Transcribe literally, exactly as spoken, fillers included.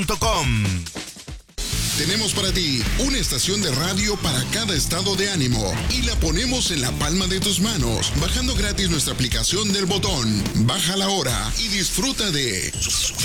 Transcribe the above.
punto com. Tenemos para ti una estación de radio para cada estado de ánimo y la ponemos en la palma de tus manos, bajando gratis nuestra aplicación del botón. Baja la hora y disfruta de